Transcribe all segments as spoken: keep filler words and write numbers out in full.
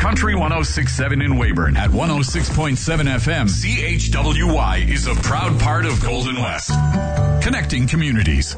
Country one oh six point seven in Weyburn at one oh six point seven F M. C H W Y is a proud part of Golden West. Connecting communities.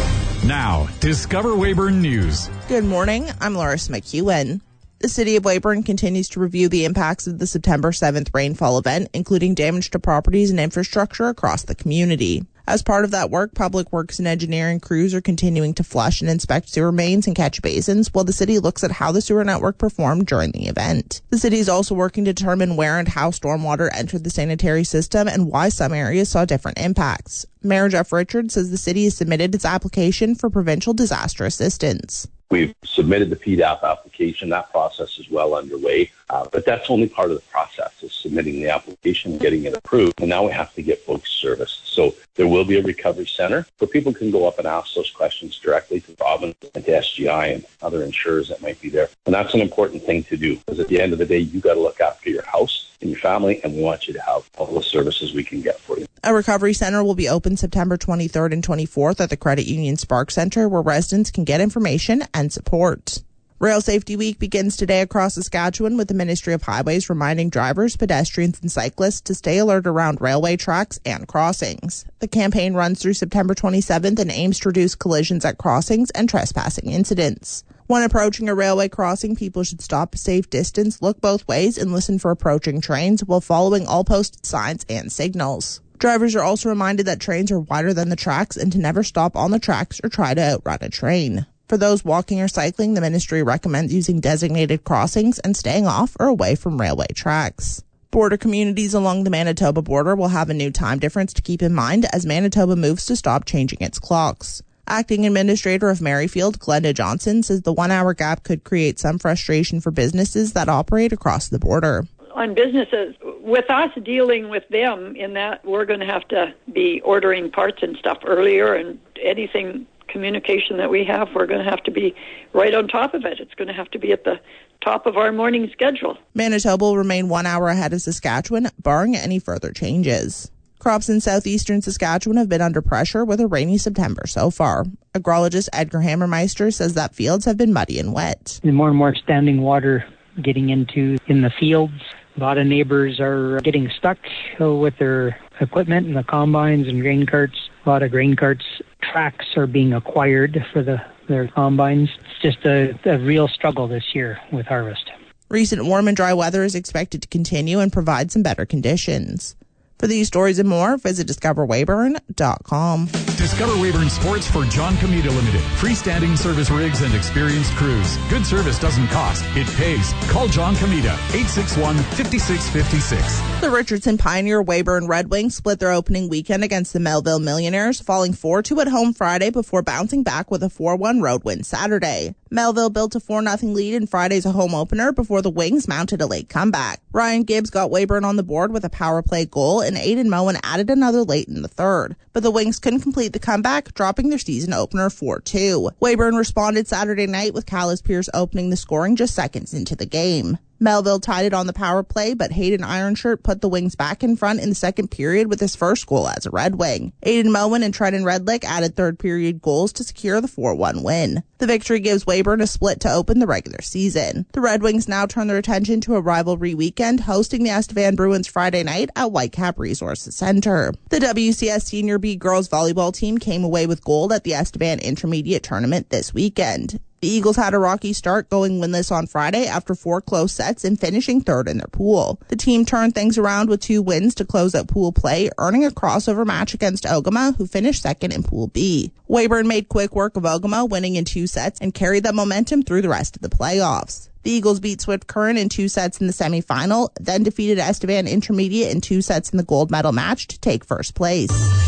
Now, Discover Weyburn News. Good morning. I'm Loris McEwen. The City of Weyburn continues to review the impacts of the September seventh rainfall event, including damage to properties and infrastructure across the community. As part of that work, Public Works and Engineering crews are continuing to flush and inspect sewer mains and catch basins while the city looks at how the sewer network performed during the event. The city is also working to determine where and how stormwater entered the sanitary system and why some areas saw different impacts. Mayor Jeff Richards says the city has submitted its application for provincial disaster assistance. We've submitted the P D A P application. That process is well underway, uh, but that's only part of the process, is submitting the application, getting it approved, and now we have to get folks serviced. So there will be a recovery center where people can go up and ask those questions directly to the province and to S G I and other insurers that might be there. And that's an important thing to do, because at the end of the day, you got to look after your house and your family, and we want you to have all the services we can get for you. A recovery center will be open September twenty-third and twenty-fourth at the Credit Union Spark Center, where residents can get information and support. Rail Safety Week begins today across Saskatchewan, with the Ministry of Highways reminding drivers, pedestrians, and cyclists to stay alert around railway tracks and crossings. The campaign runs through September twenty-seventh and aims to reduce collisions at crossings and trespassing incidents. When approaching a railway crossing, people should stop a safe distance, look both ways, and listen for approaching trains while following all posted signs and signals. Drivers are also reminded that trains are wider than the tracks and to never stop on the tracks or try to outrun a train. For those walking or cycling, the ministry recommends using designated crossings and staying off or away from railway tracks. Border communities along the Manitoba border will have a new time difference to keep in mind as Manitoba moves to stop changing its clocks. Acting Administrator of Merrifield, Glenda Johnson, says the one-hour gap could create some frustration for businesses that operate across the border. On businesses, with us dealing with them in that we're going to have to be ordering parts and stuff earlier, and anything communication that we have, we're going to have to be right on top of it. It's going to have to be at the top of our morning schedule. Manitoba will remain one hour ahead of Saskatchewan, barring any further changes. Crops in southeastern Saskatchewan have been under pressure with a rainy September so far. Agrologist Edgar Hammermeister says that fields have been muddy and wet. The more and more standing water getting into in the fields. A lot of neighbors are getting stuck with their equipment and the combines and grain carts. A lot of grain carts tracks are being acquired for the their combines. It's just a, a real struggle this year with harvest. Recent warm and dry weather is expected to continue and provide some better conditions. For these stories and more, visit discover weyburn dot com. Discover Weyburn Sports for John Comita Limited. Freestanding service rigs and experienced crews. Good service doesn't cost, it pays. Call John Comita, eight six one, five six five six. The Richardson Pioneer Weyburn Red Wings split their opening weekend against the Melville Millionaires, falling four two at home Friday before bouncing back with a four one road win Saturday. Melville built a four nothing lead in Friday's home opener before the Wings mounted a late comeback. Ryan Gibbs got Weyburn on the board with a power play goal, and Aidan Moen added another late in the third. But the Wings couldn't complete the comeback, dropping their season opener four two. Weyburn responded Saturday night with Callis Pierce opening the scoring just seconds into the game. Melville tied it on the power play, but Hayden Ironshirt put the Wings back in front in the second period with his first goal as a Red Wing. Aidan Moen and Trenton Redlick added third period goals to secure the four one win. The victory gives Weyburn a split to open the regular season. The Red Wings now turn their attention to a rivalry weekend, hosting the Estevan Bruins Friday night at Whitecap Resources Center. The W C S Senior B girls volleyball team came away with gold at the Estevan Intermediate Tournament this weekend. The Eagles had a rocky start, going winless on Friday after four close sets and finishing third in their pool. The team turned things around with two wins to close out pool play, earning a crossover match against Ogama, who finished second in Pool B. Weyburn made quick work of Ogama, winning in two sets, and carried that momentum through the rest of the playoffs. The Eagles beat Swift Current in two sets in the semifinal, then defeated Estevan Intermediate in two sets in the gold medal match to take first place.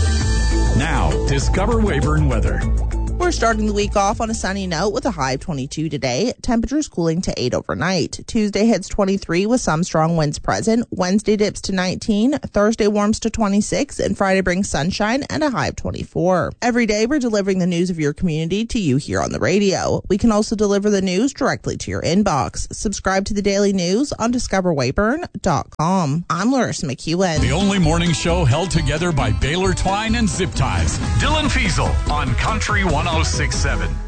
Now, Discover Weyburn weather. We're starting the week off on a sunny note with a high of twenty-two today. Temperatures cooling to eight overnight. Tuesday hits twenty-three with some strong winds present. Wednesday dips to nineteen. Thursday warms to twenty-six. And Friday brings sunshine and a high of twenty-four. Every day we're delivering the news of your community to you here on the radio. We can also deliver the news directly to your inbox. Subscribe to the Daily News on discover weyburn dot com. I'm Larissa McEwen. The only morning show held together by Baylor Twine and Zip Ties. Dylan Fiesel on Country one oh six point seven.